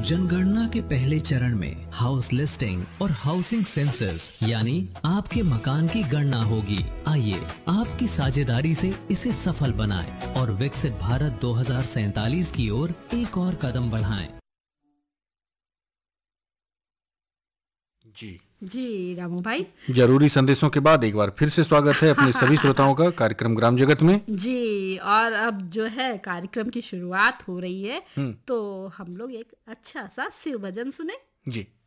जनगणना के पहले चरण में हाउस लिस्टिंग और हाउसिंग सेंसस यानी आपके मकान की गणना होगी। आइए आपकी साझेदारी से इसे सफल बनाएं और विकसित भारत 2047 की ओर एक और कदम बढ़ाएं। जी रामू भाई, जरूरी संदेशों के बाद एक बार फिर से स्वागत है अपने सभी श्रोताओं का कार्यक्रम ग्राम जगत में। जी, और अब जो है कार्यक्रम की शुरुआत हो रही है, तो हम लोग एक अच्छा सा शिव भजन सुने। जी।